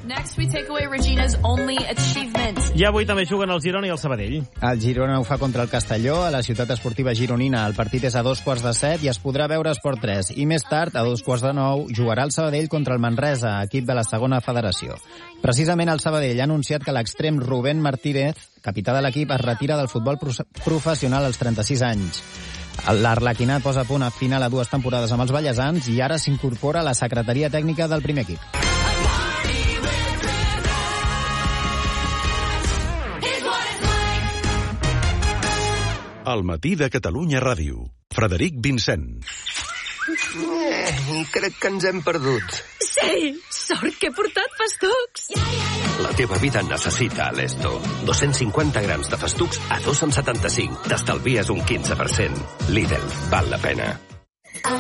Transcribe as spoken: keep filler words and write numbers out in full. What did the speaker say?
Next, we take away Regina's only achievement. I avui també juguen el Girona i el Sabadell. El Girona ho fa contra el Castelló, a la ciutat esportiva gironina. El partit és a dos quarts de set i es podrà veure a Esport tres. I més tard, a dos quarts de nou, jugarà el Sabadell contra el Manresa, equip de la segona federació. Precisament el Sabadell ha anunciat que l'extrem Rubén Martínez, capità de l'equip, es retira del futbol professional als trenta-sis anys. L'Arlequinat posa punt a final a dues temporades amb els ballesans i ara s'incorpora a la secretaria tècnica del primer equip. El matí de Catalunya Ràdio. Frederic Vincent. Eh, crec que ens hem perdut. Sí, sort que he portat festucs. La teva vida necessita Alesto. dos-cents cinquanta grams de festucs a dos coma setanta-cinc. T'estalvies un quinze per cent. Lidl, val la pena.